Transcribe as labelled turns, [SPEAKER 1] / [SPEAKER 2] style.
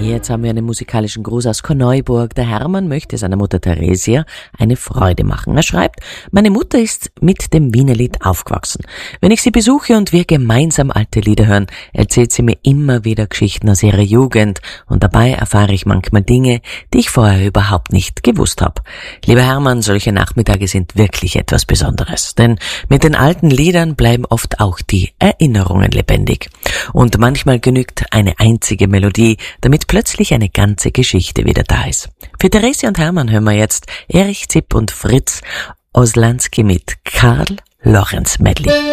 [SPEAKER 1] Jetzt haben wir einen musikalischen Gruß aus Korneuburg. Der Hermann möchte seiner Mutter Theresia eine Freude machen. Er schreibt: Meine Mutter ist mit dem Wienerlied aufgewachsen. Wenn ich sie besuche und wir gemeinsam alte Lieder hören, erzählt sie mir immer wieder Geschichten aus ihrer Jugend und dabei erfahre ich manchmal Dinge, die ich vorher überhaupt nicht gewusst habe. Lieber Hermann, solche Nachmittage sind wirklich etwas Besonderes, denn mit den alten Liedern bleiben oft auch die Erinnerungen lebendig. Und manchmal genügt eine einzige Melodie, damit plötzlich eine ganze Geschichte wieder da ist. Für Theresia und Hermann hören wir jetzt Erich Zipp und Fritz Oslansky mit Karl Lorenz Medley.